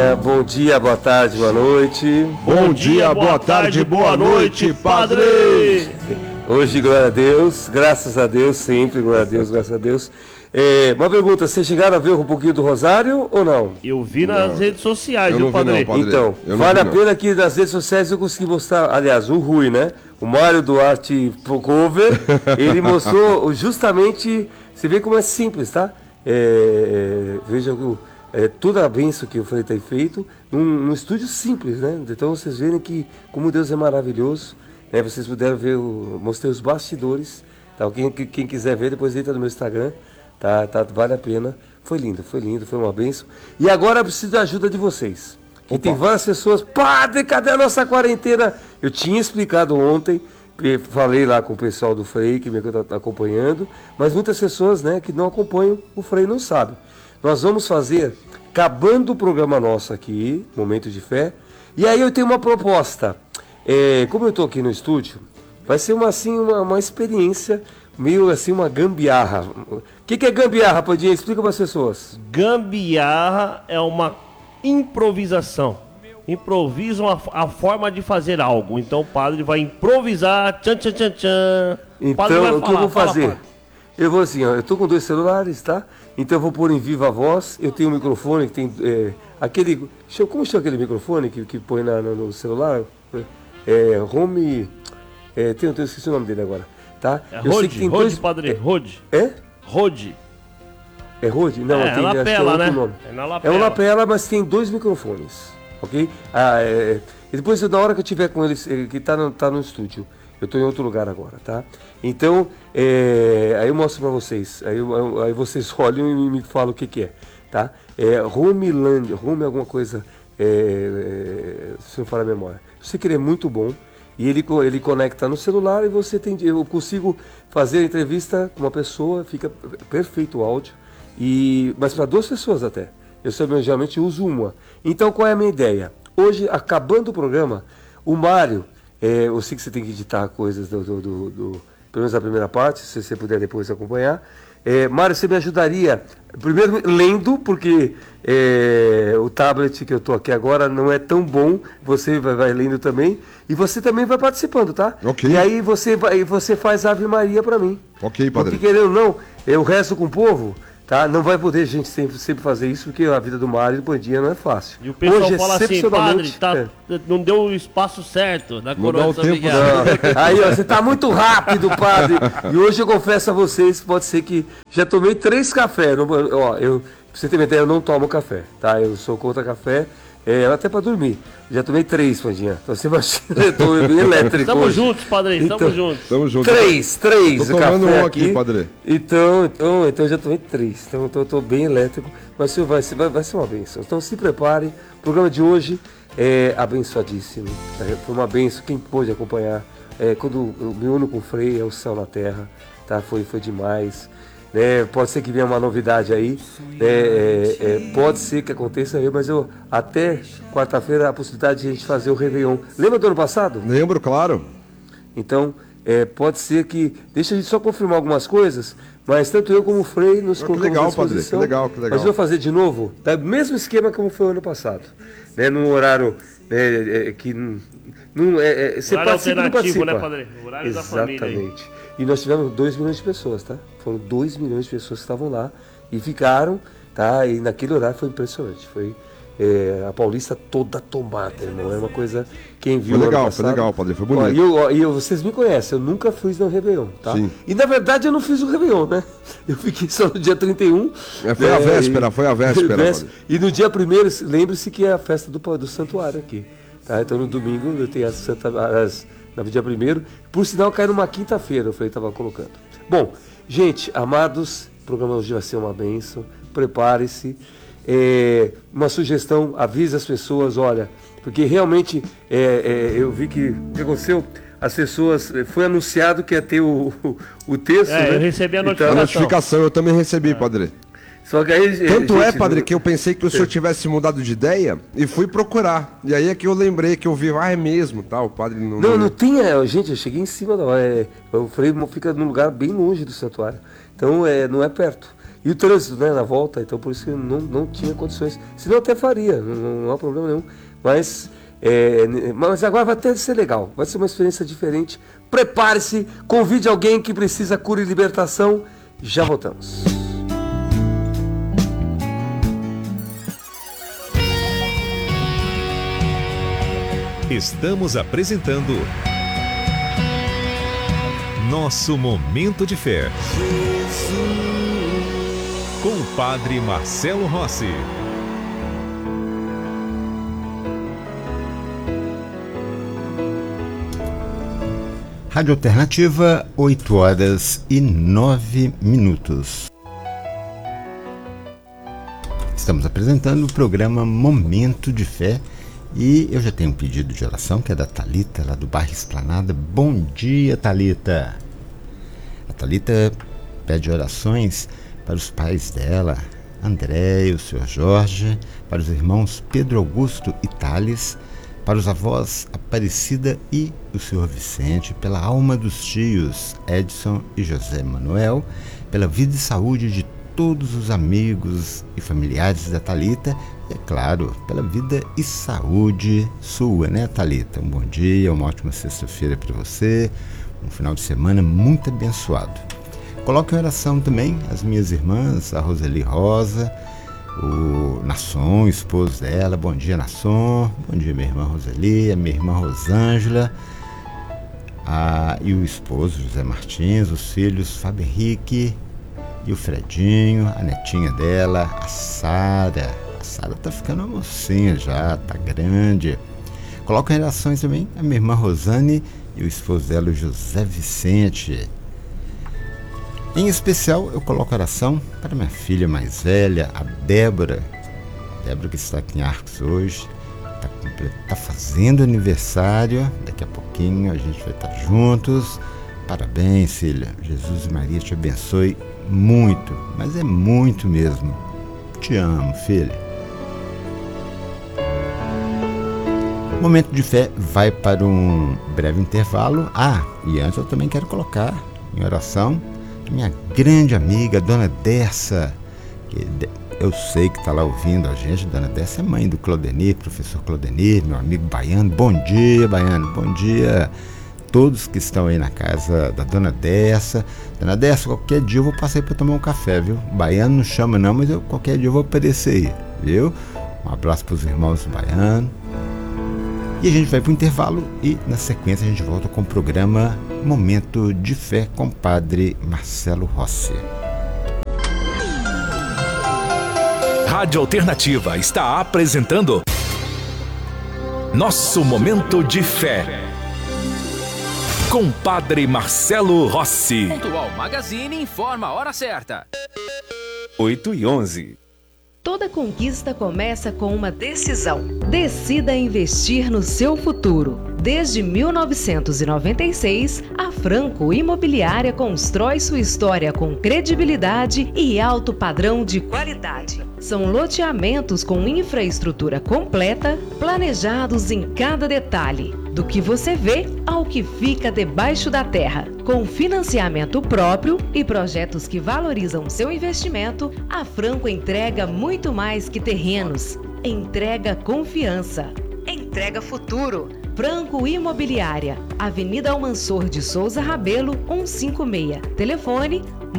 bom dia, boa tarde, boa noite. Bom dia, boa tarde, boa noite, padre! Hoje, glória a Deus, graças a Deus, sempre, glória a Deus, graças a Deus. Uma pergunta, vocês chegaram a ver um pouquinho do Rosário ou não? Eu vi nas redes sociais, viu, padre? Então, vale a pena que nas redes sociais eu consegui mostrar, aliás, o Rui, né? O Mário Duarte Cover, ele mostrou justamente, você vê como é simples, tá? Veja toda a bênção que o Frei tem feito num estúdio simples, né? Então vocês verem que como Deus é maravilhoso, né? Vocês puderam ver, mostrei os bastidores, tá? Quem quiser ver, depois entra no meu Instagram, tá? Vale a pena. Foi lindo, foi uma bênção. E agora eu preciso da ajuda de vocês. Que tem várias pessoas, padre, cadê a nossa quarentena? Eu tinha explicado ontem, falei lá com o pessoal do Frei que me está acompanhando, mas muitas pessoas, né, que não acompanham o Frei não sabem. Nós vamos fazer, acabando o programa nosso aqui, Momento de Fé, e aí eu tenho uma proposta. Como eu estou aqui no estúdio, vai ser uma experiência, meio assim, uma gambiarra. O que é gambiarra, Padinha? Explica para as pessoas. Gambiarra é uma improvisação. Improvisam a forma de fazer algo. Então o padre vai improvisar, tchan, tchan, tchan, tchan. Então, o que eu vou fazer? Eu vou assim, ó, eu tô com 2 celulares, tá? Então eu vou pôr em viva voz, eu tenho um microfone que tem aquele... Como chama aquele microfone que põe no celular? Home... eu esqueci o nome dele agora, tá? Rode, padre, Rode. Rode. É Rode? Não, tem lapela, né? Nome. É uma lapela, mas tem 2 microfones, ok? E depois, na hora que eu tiver com eles, que tá no estúdio, eu estou em outro lugar agora, tá? Então, aí eu mostro para vocês, aí vocês olham e me falam o que é, tá? Homeland, Home alguma coisa, se não falar a memória. Eu sei que ele é muito bom, e ele conecta no celular e eu consigo fazer a entrevista com uma pessoa, fica perfeito o áudio, mas para 2 pessoas até. Eu geralmente uso uma. Então, qual é a minha ideia? Hoje, acabando o programa, o Mário, eu sei que você tem que editar coisas pelo menos a primeira parte, se você puder depois acompanhar. Mário, você me ajudaria, primeiro lendo, porque o tablet que eu estou aqui agora não é tão bom, você vai lendo também, e você também vai participando, tá? Ok. E aí você faz Ave Maria para mim. Ok, padre. Porque querendo ou não, eu rezo com o povo, tá? Não vai poder a gente sempre fazer isso, porque a vida do Mário e do Bandinha não é fácil. E o pessoal fala assim, padre, não deu o espaço certo da coroa de São Miguel. Aí, ó, você tá muito rápido, padre. E hoje eu confesso a vocês, pode ser que já tomei 3 cafés. Pra você ter uma ideia, eu não tomo café, tá? Eu sou contra café, até pra dormir. Já tomei 3, Pandinha. Então você imagina, eu tô bem elétrico. Tamo juntos, padre, tamo juntos. 3 tô tomando café um aqui, padre. Então eu já tomei 3. Então eu tô bem elétrico, mas vai ser uma bênção. Então se preparem. O programa de hoje é abençoadíssimo. Foi uma bênção, quem pôde acompanhar. Quando eu me uno com o Frei, é o céu na terra, tá? Foi demais. Pode ser que venha uma novidade aí, pode ser que aconteça, mas até quarta-feira a possibilidade de a gente fazer o Réveillon. Lembra do ano passado? Lembro, claro. Então, pode ser que... Deixa a gente só confirmar algumas coisas, mas tanto eu como o Frei nos colocamos à disposição. Que legal. Mas eu vou fazer de novo, do mesmo esquema como foi o ano passado. Num horário que... Você participa, não participa, né, padre? O horário exatamente. Da família. Exatamente. E nós tivemos 2 milhões de pessoas, tá? Foram 2 milhões de pessoas que estavam lá e ficaram, tá? E naquele horário foi impressionante. Foi a Paulista toda tomada, irmão. É uma coisa, quem viu foi legal, padre, foi bonito. E vocês me conhecem, eu nunca fiz no Réveillon, tá? Sim. E na verdade eu não fiz o Réveillon, né? Eu fiquei só no dia 31. Foi a véspera. E no dia 1º, lembre-se que é a festa do santuário aqui. Tá? Então no domingo eu tenho no dia 1º, por sinal cai numa quinta-feira, o Frei estava colocando. Bom, gente, amados, o programa hoje vai ser uma bênção, prepare-se. Uma sugestão, avise as pessoas, olha, porque realmente eu vi que o que aconteceu, as pessoas, foi anunciado que ia ter o texto, né? Eu recebi a notificação. Então, a notificação eu também recebi, padre. Só que aí, Tanto padre, que eu pensei que o senhor tivesse mudado de ideia e fui procurar. E aí é que eu lembrei que eu vi, é mesmo, tá? O padre não tinha, gente, eu cheguei em cima, o Frei fica num lugar bem longe do santuário. Então, não é perto. E o trânsito, né, na volta, então por isso que não tinha condições. Senão até faria, não há problema nenhum. Mas agora vai até ser legal, vai ser uma experiência diferente. Prepare-se, convide alguém que precisa cura e libertação. Já voltamos. Estamos apresentando Nosso Momento de Fé, com o Padre Marcelo Rossi. Rádio Alternativa, 8h09. Estamos apresentando o programa Momento de Fé. E eu já tenho um pedido de oração, que é da Thalita, lá do bairro Esplanada. Bom dia, Thalita. A Thalita pede orações para os pais dela, André e o Sr. Jorge, para os irmãos Pedro Augusto e Thales, para os avós Aparecida e o Sr. Vicente, pela alma dos tios Edson e José Manuel, pela vida e saúde de todos os amigos e familiares da Thalita e, é claro, pela vida e saúde sua, né, Thalita? Um bom dia, uma ótima sexta-feira para você, um final de semana muito abençoado. Coloque em oração também as minhas irmãs, a Roseli Rosa, o Nasson, esposo dela. Bom dia, Nasson. Bom dia, minha irmã Roseli, a minha irmã Rosângela, e o esposo José Martins, os filhos Fábio Henrique e o Fredinho, a netinha dela, a Sara. A Sara tá ficando uma mocinha já, tá grande. Coloca em orações também a minha irmã Rosane e o esposo dela, o José Vicente. Em especial, eu coloco oração para minha filha mais velha, a Débora. Débora, que está aqui em Arcos hoje, tá fazendo aniversário. Daqui a pouquinho a gente vai estar juntos. Parabéns, filha. Jesus e Maria te abençoe muito, mas é muito mesmo. Te amo, filha. O Momento de Fé vai para um breve intervalo. E antes eu também quero colocar em oração minha grande amiga, Dona Dessa, que eu sei que está lá ouvindo a gente. Dona Dessa é mãe do Claudenir, professor Claudenir, meu amigo Baiano. Bom dia, Baiano. Bom dia todos que estão aí na casa da Dona Dessa. Dona Dessa, qualquer dia eu vou passar aí para tomar um café, viu? O Baiano não chama não, mas qualquer dia eu vou aparecer aí, viu? Um abraço para os irmãos do Baiano. E a gente vai para o intervalo e na sequência a gente volta com o programa Momento de Fé com o Padre Marcelo Rossi. Rádio Alternativa está apresentando Nosso Momento de Fé com o Padre Marcelo Rossi. Pontual Magazine informa a hora certa. 8h11. Toda conquista começa com uma decisão. Decida investir no seu futuro. Desde 1996, a Franco Imobiliária constrói sua história com credibilidade e alto padrão de qualidade. São loteamentos com infraestrutura completa, planejados em cada detalhe, do que você vê ao que fica debaixo da terra. Com financiamento próprio e projetos que valorizam seu investimento, a Franco entrega muito mais que terrenos. Entrega confiança. Entrega futuro. Franco Imobiliária, Avenida Almansor de Souza Rabelo, 156. Telefone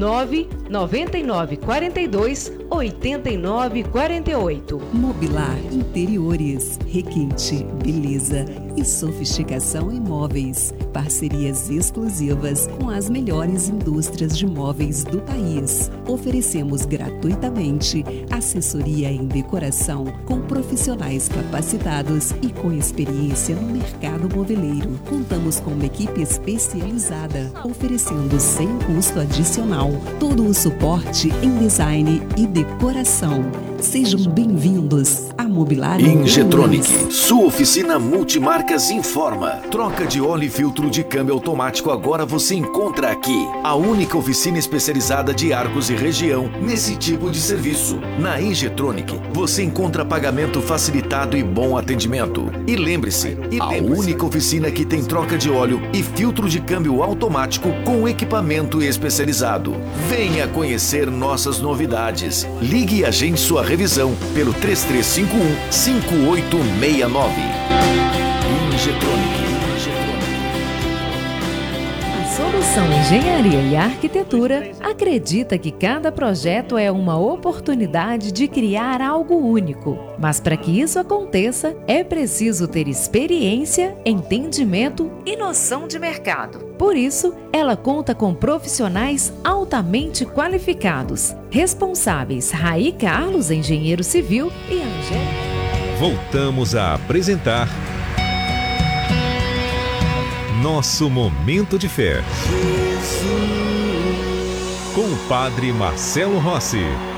99942-8948. Mobilar Interiores, requinte, beleza e sofisticação em móveis. Parcerias exclusivas com as melhores indústrias de móveis do país. Oferecemos gratuitamente assessoria em decoração com profissionais capacitados e com experiência no mercado moveleiro. Contamos com uma equipe especializada, oferecendo sem custo adicional todo o suporte em design e decoração. Sejam bem-vindos à Mobiliária Injetronic, Luz. sua oficina multimarcas informa. Troca de óleo e filtro de câmbio automático agora você encontra aqui. A única oficina especializada de Arcos e região nesse tipo de serviço. Na Injetronic, você encontra pagamento facilitado e bom atendimento. E lembre-se, a única oficina que tem troca de óleo e filtro de câmbio automático com equipamento especializado. Venha conhecer nossas novidades. Ligue e agende sua revisão pelo 3351-5869. Injetronic. A Solução Engenharia e Arquitetura acredita que cada projeto é uma oportunidade de criar algo único. Mas para que isso aconteça, é preciso ter experiência, entendimento e noção de mercado. Por isso, ela conta com profissionais altamente qualificados, responsáveis Raí Carlos, engenheiro civil, e Angélica. Voltamos a apresentar Nosso Momento de Fé, com o Padre Marcelo Rossi.